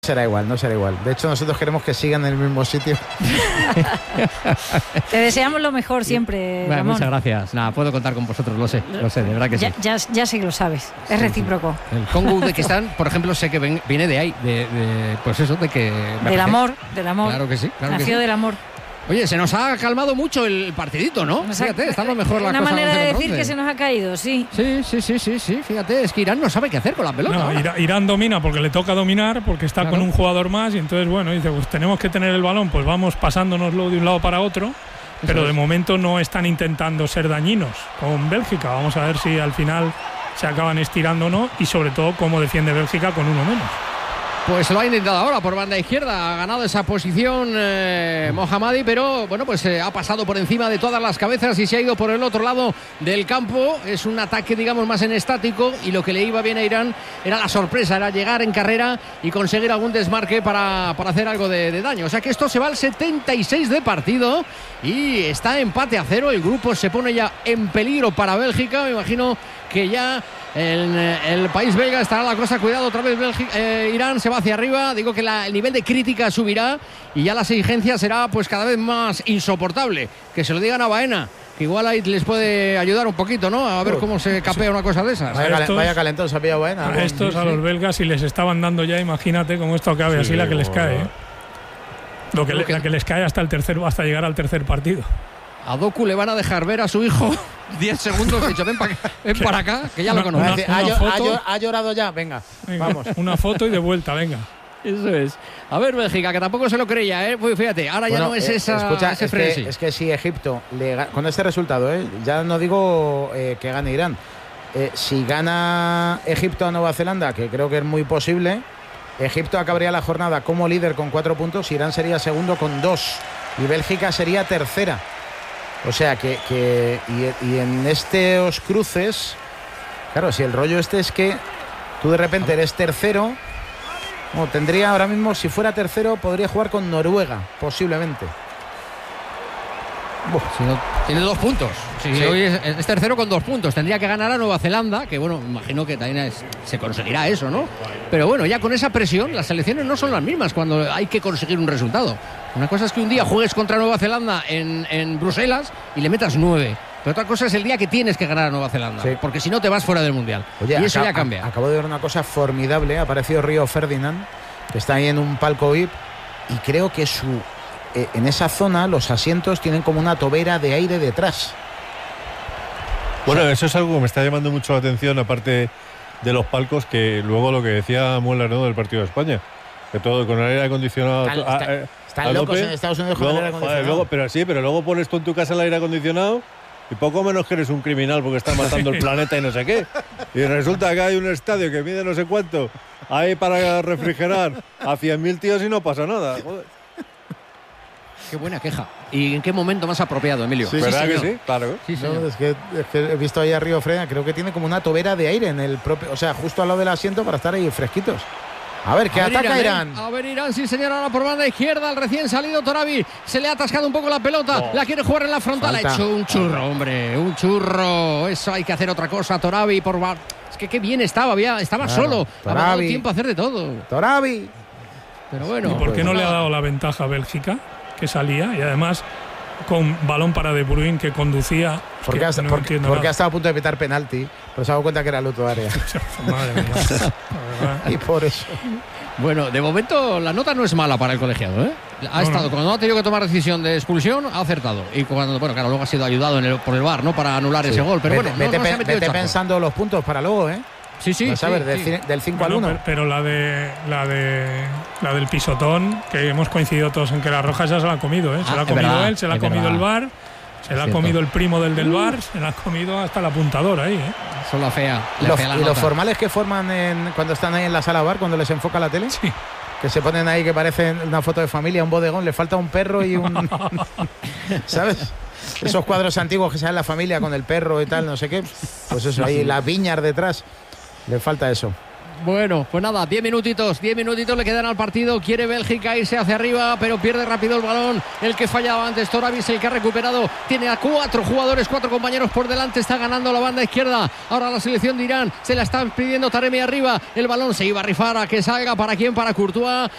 Será igual, no será igual. De hecho, nosotros queremos que sigan en el mismo sitio. Te deseamos lo mejor siempre, Bueno, Ramón. muchas gracias. Nada, puedo contar con vosotros, lo sé, de verdad que sí. Ya sé que lo sabes, es recíproco. Sí. El Congo Uzbekistán, por ejemplo, sé que viene de ahí, pues eso, de que... Del amor. Claro que sí. Claro Nació que sí. del amor. Oye, se nos ha calmado mucho el partidito, ¿no? Fíjate, está lo mejor la cosa. Una manera de 11 decir contra que 11. se nos ha caído, sí. Sí, fíjate, es que Irán no sabe qué hacer con la pelota. No, Irán domina porque le toca dominar, porque está Claro. con un jugador más y entonces, bueno, dice, pues tenemos que tener el balón, pues vamos pasándonoslo de un lado para otro, pero de momento no están intentando ser dañinos con Bélgica. Vamos a ver si al final se acaban estirando o no, y sobre todo cómo defiende Bélgica con uno menos. Pues lo ha intentado ahora por banda izquierda, ha ganado esa posición Mohammadi, pero bueno, pues ha pasado por encima de todas las cabezas y se ha ido por el otro lado del campo. Es un ataque, digamos, más en estático, y lo que le iba bien a Irán era la sorpresa, era llegar en carrera y conseguir algún desmarque para hacer algo de daño. O sea que esto se va al 76 de partido y está empate a 0. El grupo se pone ya en peligro para Bélgica. Me imagino que ya en el país belga estará la cosa. Cuidado, otra vez Irán se va hacia arriba. Digo que el nivel de crítica subirá y ya la exigencia será pues cada vez más insoportable. Que se lo digan a Baena, que igual ahí les puede ayudar un poquito, ¿no? A ver cómo se capea una cosa de esas. Vaya calentón se ha pillado Baena. A estos, a los belgas, si les estaban dando ya, imagínate cómo esto acabe, así la que les cae. La que les cae hasta llegar al tercer partido. A Doku le van a dejar ver a su hijo 10 segundos. Dicho, ven para acá, que ya lo conoces. ¿Ha llorado ya? Venga, vamos. Una foto y de vuelta, venga. Eso es. A ver, Bélgica, que tampoco se lo creía, ¿eh? Pues fíjate, ahora ya no es ese frenesí. Es que si Egipto, con este resultado, ya no digo que gane Irán, si gana Egipto a Nueva Zelanda, que creo que es muy posible, Egipto acabaría la jornada como líder con 4 puntos, Irán sería segundo con 2 y Bélgica sería tercera. O sea que en estos cruces, claro, si el rollo es que tú de repente eres tercero, tendría ahora mismo, si fuera tercero, podría jugar con Noruega, posiblemente. Si no, tiene 2 puntos. Sí. Hoy es tercero con 2 puntos. Tendría que ganar a Nueva Zelanda, que bueno, imagino que también se conseguirá eso, ¿no? Pero bueno, ya con esa presión, las selecciones no son las mismas cuando hay que conseguir un resultado. Una cosa es que un día juegues contra Nueva Zelanda en Bruselas y le metas 9. Pero otra cosa es el día que tienes que ganar a Nueva Zelanda, porque si no te vas fuera del Mundial. Oye, y eso ya cambia. Acabo de ver una cosa formidable. Ha aparecido Río Ferdinand, que está ahí en un palco VIP, y creo que en esa zona los asientos tienen como una tobera de aire detrás. Bueno, eso es algo que me está llamando mucho la atención, aparte de los palcos, que luego lo que decía Mueller, ¿no?, del partido de España, que todo con el aire acondicionado. Están locos en Estados Unidos con el aire acondicionado. Pero luego pones tú en tu casa el aire acondicionado y poco menos que eres un criminal porque estás matando el planeta y no sé qué. Y resulta que hay un estadio que mide no sé cuánto ahí para refrigerar a 100.000 tíos y no pasa nada. Joder. Qué buena queja. ¿Y en qué momento más apropiado, Emilio? Sí, ¿verdad que sí? Claro. Sí, no, es que he visto ahí a Río Ferdinand, creo que tiene como una tobera de aire en el propio, o sea, justo al lado del asiento para estar ahí fresquitos. A ver, que ataca Irán. A ver, Irán, sí, señor, ahora por banda izquierda, al recién salido Torabi. Se le ha atascado un poco la pelota, la quiere jugar en la frontal. Ha hecho un churro, hombre, un churro. Eso hay que hacer otra cosa, Torabi. Es que qué bien estaba solo. Ha dado tiempo a hacer de todo. Torabi. Pero bueno. ¿Y por qué no le ha dado la ventaja a Bélgica, que salía? Y además con balón para De Bruyne, que conducía. Porque ha estado a punto de pitar penalti, pero se ha dado cuenta que era luto área. Madre mía. Y por eso. Bueno, de momento la nota no es mala para el colegiado, ¿eh? Cuando ha tenido que tomar decisión de expulsión, ha acertado. Y cuando, claro, luego ha sido ayudado por el VAR, ¿no?, para anular ese gol. Pero vete pensando los puntos para luego, ¿eh? Sí. A ver, del 5 al 1. Pero la del pisotón, que hemos coincidido todos en que la roja ya se la ha comido, ¿eh? Se la ha comido él, se la ha comido el VAR, se la ha comido el primo del VAR, se la ha comido hasta el apuntador ahí, ¿eh? Eso es la fea. Y los formales que forman cuando están ahí en la sala VAR, cuando les enfoca la tele, sí, que se ponen ahí que parecen una foto de familia, un bodegón, le falta un perro y un... ¿Sabes? Esos cuadros antiguos que salen la familia con el perro y tal, no sé qué. Pues eso, ahí las viñas detrás. Le falta eso. Bueno, pues nada, 10 minutitos le quedan al partido. Quiere Bélgica irse hacia arriba, pero pierde rápido el balón. El que fallaba antes, Torabi, el que ha recuperado. Tiene a 4 jugadores, 4 compañeros por delante. Está ganando la banda izquierda. Ahora la selección de Irán se la está pidiendo Taremi arriba. El balón se iba a rifar a que salga. ¿Para quién? Para Courtois.